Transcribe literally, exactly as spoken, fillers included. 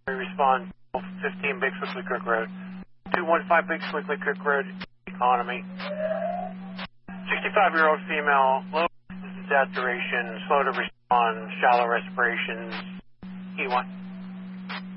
Respond fifteen Big Swickley Creek Road. two one five Big Swickley Creek Road, economy. sixty-five-year-old female, low saturation, slow to respond, shallow respirations, E one.